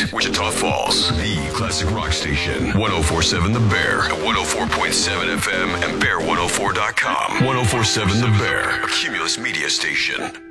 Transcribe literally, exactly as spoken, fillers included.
Street, Wichita Falls. The classic rock station. ten forty-seven The Bear at one oh four point seven F M and bear one oh four dot com. ten forty-seven The Bear, a Cumulus media station.